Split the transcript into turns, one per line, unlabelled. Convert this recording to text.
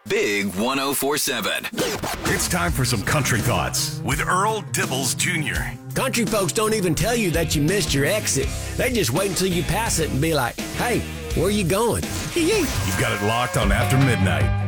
Big 1047.
It's time for some country thoughts with Earl Dibbles Jr.
Country folks don't even tell you that you missed your exit. They just wait until you pass it and be like, hey, where you going?
You've got it locked on After Midnight.